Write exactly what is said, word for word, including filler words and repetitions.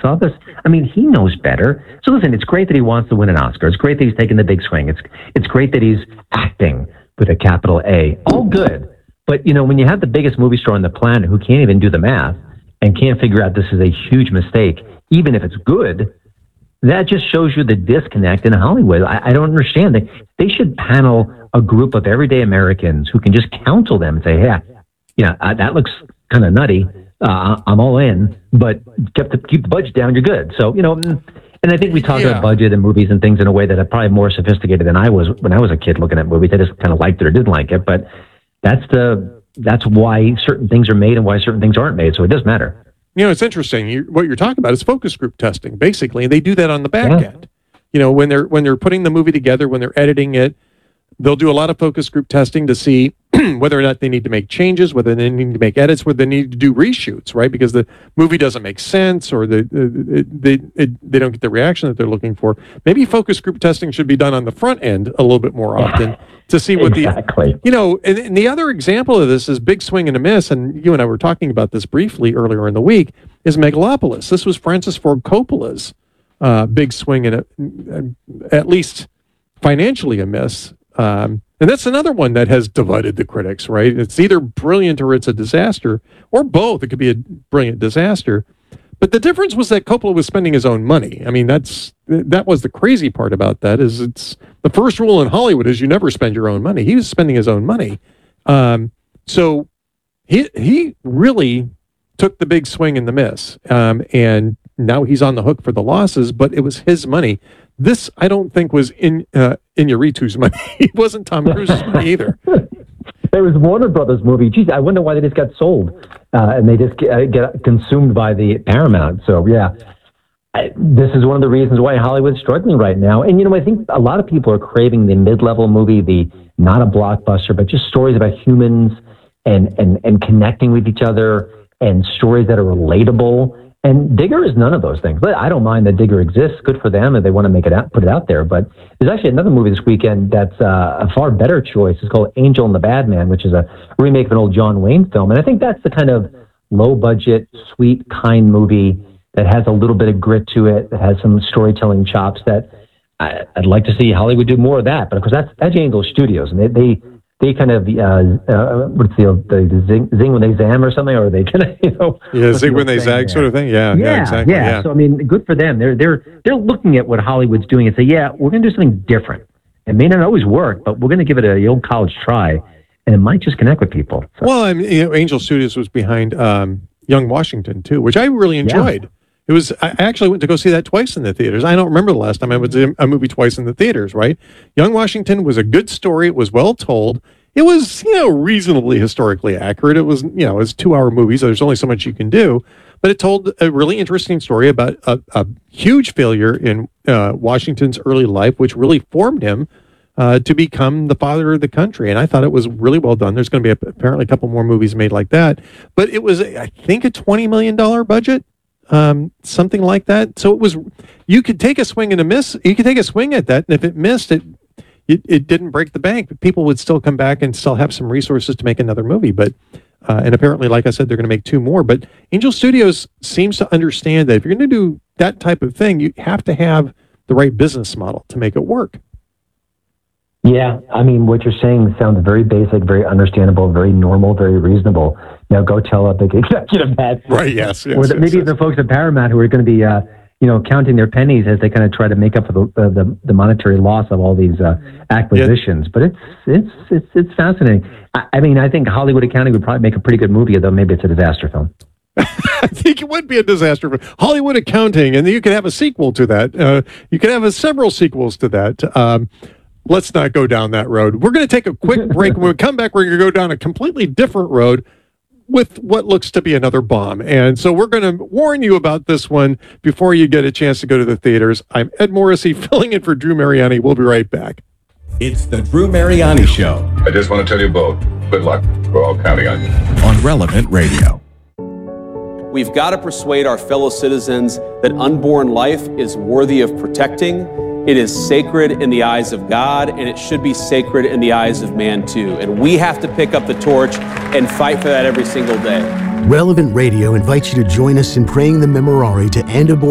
office. I mean, he knows better. So listen, it's great that he wants to win an Oscar. It's great that he's taking the big swing. It's it's great that he's acting with a capital A. All good. But, you know, when you have the biggest movie star on the planet who can't even do the math and can't figure out this is a huge mistake, even if it's good, that just shows you the disconnect in Hollywood. I, I don't understand. They, they should panel a group of everyday Americans who can just counsel them and say, yeah, yeah, uh, that looks kind of nutty. Uh, I'm all in, but keep the, keep the budget down, you're good. So, you know, and I think we talk yeah. about budget and movies and things in a way that are probably more sophisticated than I was when I was a kid looking at movies. I just kind of liked it or didn't like it, but That's the that's why certain things are made and why certain things aren't made. So it does matter. You know, it's interesting. You, what you're talking about is focus group testing, basically, and they do that on the back yeah. end. You know, when they're when they're putting the movie together, when they're editing it, they'll do a lot of focus group testing to see whether or not they need to make changes, whether they need to make edits, whether they need to do reshoots, right? Because the movie doesn't make sense, or the they they they don't get the reaction that they're looking for. Maybe focus group testing should be done on the front end a little bit more often to see what exactly. the you know. And, and the other example of this is big swing and a miss, and you and I were talking about this briefly earlier in the week. Is Megalopolis? This was Francis Ford Coppola's uh, big swing and a, at least financially a miss. Um, and that's another one that has divided the critics, right? It's either brilliant or it's a disaster, or both. It could be a brilliant disaster. But the difference was that Coppola was spending his own money. I mean, that's that was the crazy part about that. Is it's the first rule in Hollywood is you never spend your own money. He was spending his own money, um, so he he really took the big swing and the miss, um, and now he's on the hook for the losses. But it was his money. This, I don't think, was in uh, Iñárritu's money. It wasn't Tom Cruise's money either. There was Warner Brothers movie. Geez, I wonder why they just got sold uh, and they just get, uh, get consumed by the Paramount. So, yeah, I, this is one of the reasons why Hollywood's struggling right now. And, you know, I think a lot of people are craving the mid-level movie, the not a blockbuster, but just stories about humans and, and, and connecting with each other and stories that are relatable. And Digger is none of those things. I don't mind that Digger exists. Good for them if they want to make it out, put it out there. But there's actually another movie this weekend that's uh, a far better choice. It's called Angel and the Bad Man, which is a remake of an old John Wayne film. And I think that's the kind of low-budget, sweet, kind movie that has a little bit of grit to it, that has some storytelling chops that I, I'd like to see Hollywood do more of that. But of course, that's, that's Angel Studios, and they... they They kind of, uh, uh, what's the, the, the zing, zing when they zam or something, or they kind of, you know. Yeah, zing when they zag sort of thing. Yeah, yeah, yeah exactly. Yeah. yeah, so I mean, good for them. They're they're they're looking at what Hollywood's doing and say, yeah, we're going to do something different. It may not always work, but we're going to give it a old college try, and it might just connect with people. So. Well, I mean, you know, Angel Studios was behind um, Young Washington too, which I really enjoyed. Yeah. It was. I actually went to go see that twice in the theaters. I don't remember the last time I went to a movie twice in the theaters. Right, Young Washington was a good story. It was well told. It was, you know, reasonably historically accurate. It was, you know, it's two-hour movie, so there's only so much you can do. But it told a really interesting story about a, a huge failure in uh, Washington's early life, which really formed him uh, to become the father of the country. And I thought it was really well done. There's going to be a, apparently a couple more movies made like that. But it was, I think, a twenty million dollars budget, um, something like that. So it was, you could take a swing and a miss. You could take a swing at that, and if it missed, it It, it didn't break the bank, but people would still come back and still have some resources to make another movie. But uh, and apparently, like I said, they're going to make two more. But Angel Studios seems to understand that if you're going to do that type of thing, you have to have the right business model to make it work. Yeah, I mean, what you're saying sounds very basic, very understandable, very normal, very reasonable. Now go tell a big executive that. Right, yes. yes or the, yes, maybe yes. the folks at Paramount who are going to be... Uh, you know, counting their pennies as they kind of try to make up for the uh, the, the monetary loss of all these uh, acquisitions. Yeah. But it's it's it's it's fascinating. I, I mean, I think Hollywood Accounting would probably make a pretty good movie, though maybe it's a disaster film. I think it would be a disaster film. Hollywood Accounting, and you could have a sequel to that. Uh, you could have a, several sequels to that. Um, let's not go down that road. We're going to take a quick break. When we come back, we're going to go down a completely different road with what looks to be another bomb. And so we're going to warn you about this one before you get a chance to go to the theaters. I'm Ed Morrissey, filling in for Drew Mariani. We'll be right back. It's the Drew Mariani Show. I just want to tell you both, good luck. We're all counting on you. On Relevant Radio. We've got to persuade our fellow citizens that unborn life is worthy of protecting. It is sacred in the eyes of God, and it should be sacred in the eyes of man, too. And we have to pick up the torch and fight for that every single day. Relevant Radio invites you to join us in praying the Memorare to end abortion.